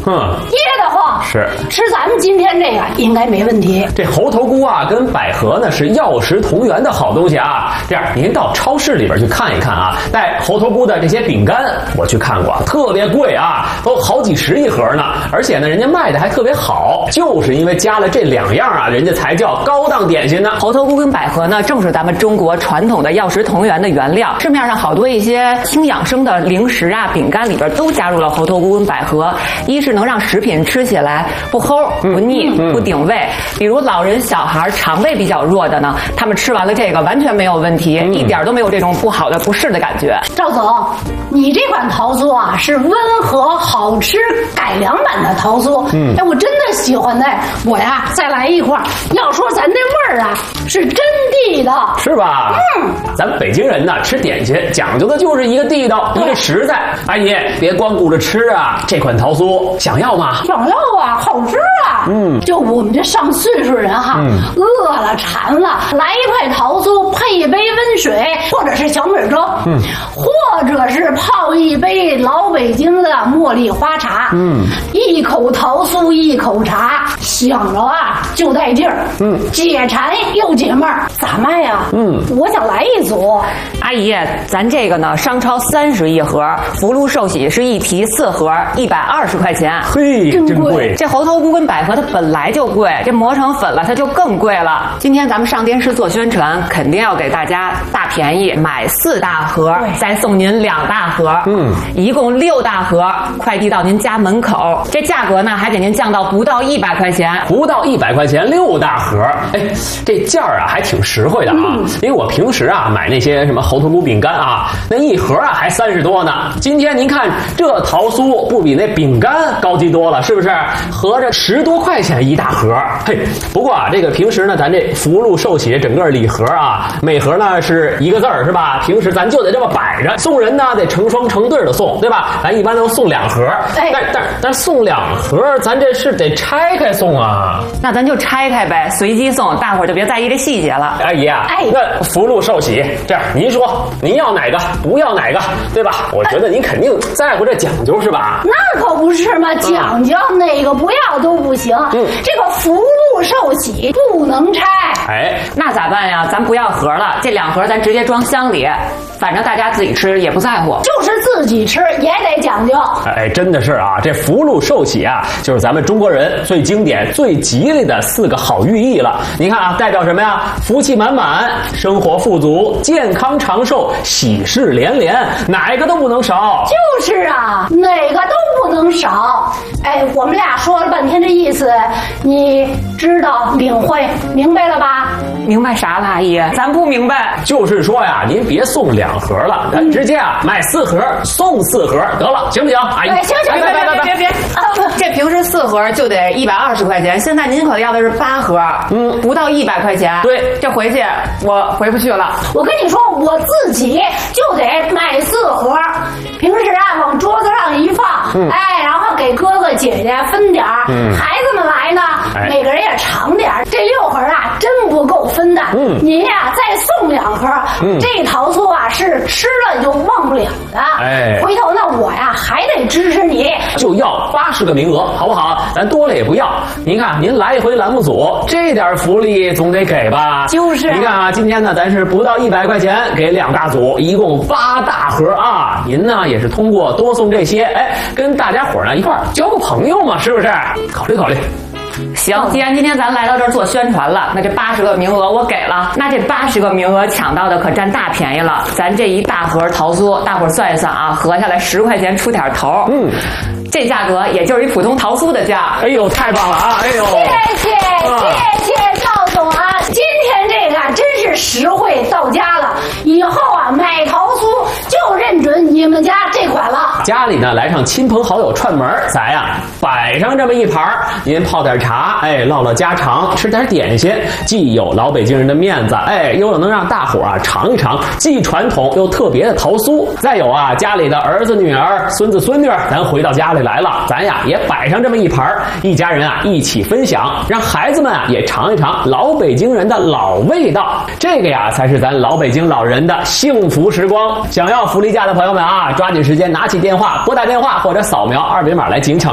噎得慌。 是吃咱们今天这个应该没问题。 这猴头菇啊，跟百合呢是药食同源的好东西啊。这样，您到超市里边去看一看啊，带猴头菇的这些饼干，我去看过，特别贵啊，都好几十一盒呢。而且呢，人家卖的还特别好，就是因为加了这2样啊，人家才叫高档点心呢。 猴头菇跟百合呢，正是咱们中国传统的药食同源的原料。市面上好多一些轻养生的零食啊、饼干里边都加入了猴头菇跟百合，一是能让食品吃起来不齁、不腻、不顶胃。比如老人、小孩肠胃比较弱的呢，他们吃完了这个完全没有问题，一点都没有这种不好的不适的感觉。 赵总，你这款桃酥啊是温和好吃改良版的桃酥，哎，我真的喜欢那。我呀再来一块。要说咱这味儿啊是真地道， 是吧？咱北京人呢吃点心讲究的就是一个地道，一个实在。阿姨，别光顾着吃啊，这款桃酥想要吗？ 想要啊，好吃啊。就我们这上岁数人哈，饿了馋了，来一块桃酥，配一杯温水，或者是小米粥，或者是泡一杯老北京的茉莉花茶，一口桃酥一口茶，想着啊就带劲儿，解馋又解闷儿。咋卖呀？我想来一组。 阿姨，咱这个呢，商超30一盒，福禄寿喜是一提4盒，120块钱。 嘿，真贵！ 这猴头菇跟百合它本来就贵，这磨成粉了它就更贵了。今天咱们上电视做宣传，肯定要给大家大便宜，买4大盒，再送您2大盒，一共6大盒，快递到您家门口。这价格呢，还给您降到不到100块钱， 不到100块钱6大盒。哎，这价儿啊还挺实惠的啊，因为我平时啊买那些什么猴头菇饼干啊，那一盒啊还30多呢。今天您看这桃酥不比那饼干高级多了，是不是？合着10多块钱一大盒。嘿，不过啊，这个平时呢，咱这福禄寿喜整个礼盒啊，每盒呢是1个字儿，是吧？平时咱就得这么摆着，送人呢得成双成对的送，对吧？咱一般都送2盒，但送2盒，咱这是得拆开送啊。 那咱就拆开呗，随机送，大伙儿就别在意这细节了。 阿姨啊，那福禄寿喜，这样您说您要哪个，不要哪个，对吧？我觉得您肯定在乎这讲究，是吧？ 那可不是嘛，讲究哪个不要都不行。这个福禄寿喜不能拆。 哎， 那咋办呀？咱不要盒了，这2盒咱直接装箱里，反正大家自己吃也不在乎。 就是自己吃也得讲究。 哎，真的是啊，这福禄寿喜啊，就是咱们中国人最经典、最吉利的4个好寓意了。你看啊，代表什么呀？福气满满，生活富足，健康长寿，喜事连连，哪个都不能少。 就是啊，哪个都不能少。哎，我们俩说了半天这意思，你知道领会明白了吧？ 明白啥了，阿姨？咱不明白。 就是说呀，您别送2盒了，咱直接啊买4盒送4盒得了，行不行？阿姨， 行， 别，这平时4盒就得120块钱，现在您可要的是8盒，不到100块钱。 对， 这回去我回不去了。 我跟你说，我自己就得买4盒，平时啊往桌子上一放，哎，然后给哥哥姐姐分点儿，孩子们来呢，每个人也尝点儿。这6盒啊真不够分的，您呀再送2盒，这桃酥啊是吃了就忘不了的。 哎， 回头呢我呀还得支持你， 就要80个名额，好不好？咱多了也不要。您看，您来一回栏目组，这点福利总得给吧？ 就是。 你看啊，今天呢，咱是不到100块钱给2大组，一共8大盒啊。您呢也是通过多送这些，哎，跟大家伙呢一块儿交个朋友嘛，是不是？考虑考虑。 行，既然今天咱来到这儿做宣传了，那这80个名额我给了，那这80个名额抢到的可占大便宜了。咱这一大盒桃酥，大伙儿算一算啊，合下来10块钱出点头。这价格也就是一普通桃酥的价。 哎呦，太棒了啊！哎呦， 谢谢赵总啊，今天这个真是实惠到家了。以后啊买桃酥就认准你们家这款了。 家里呢来上亲朋好友串门，咱呀摆上这么一盘，您泡点茶，哎，唠唠家常，吃点点心，既有老北京人的面子，哎，又能让大伙啊尝一尝既传统又特别的桃酥。再有啊，家里的儿子女儿、孙子孙女，咱回到家里来了，咱呀也摆上这么一盘，一家人啊一起分享，让孩子们啊也尝一尝老北京人的老味道。这个呀才是咱老北京老人的幸福时光。想要福利价的朋友们啊，抓紧时间拿起电话，拨打电话或者扫描2维码来警场。